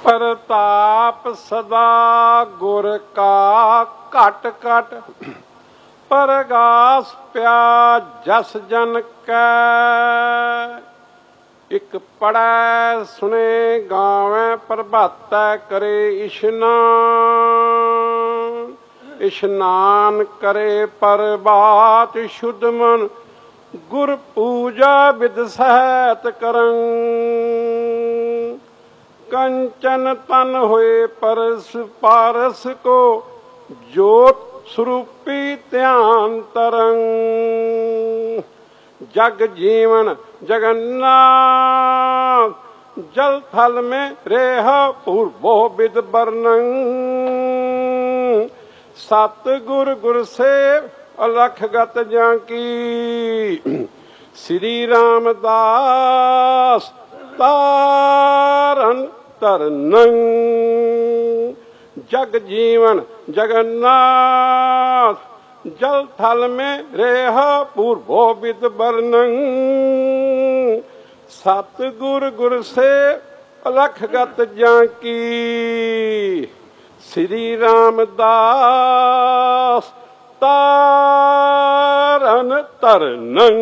ਪ੍ਰਤਾਪ ਸਦਾ ਗੁਰ ਕਾ ਘਟ ਘਟ, ਪ੍ਰਗਾਸ ਪਿਆ ਜਸ ਜਨ ਕੈ। ਇਕ ਪੜੈ ਸੁਣੇ ਗਾਵੈ ਪ੍ਰਭਾਤੈ ਕਰੇ ਇਸ਼ਨਾਨ। ਇਸ਼ਨਾਨ ਕਰੇ ਪ੍ਰਭਾਤ ਸ਼ੁੱਧ ਮਨ, ਗੁਰ ਪੂਜਾ ਵਿਦ ਸਹਿਤ ਕਰੰ। कंचन तन होए परस पारस को, ज्योत स्वरूपी ध्यान तरंग। जग जीवन जगन्नाथ, जल थल में रेह पूर्वो विद वर्णन। सतगुर गुर से अलख गत जाकी, श्री रामदास तारन तरनं। जग जीवन जगन्नाथ, जल थल में रेह पूर्वो विद वर्णन। सतगुर गुर से अलख गत जाकी, श्री रामदास तारन तरनं।